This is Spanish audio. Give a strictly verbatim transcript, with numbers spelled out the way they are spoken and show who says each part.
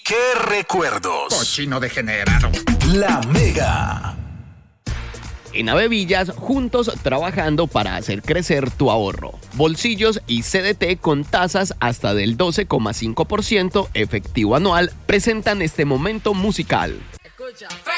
Speaker 1: qué recuerdos.
Speaker 2: Cochino degenerado.
Speaker 1: La Mega.
Speaker 3: En Avevillas, juntos trabajando para hacer crecer tu ahorro. Bolsillos y C D T con tasas hasta del doce coma cinco por ciento efectivo anual presentan este momento musical.
Speaker 4: Escucha.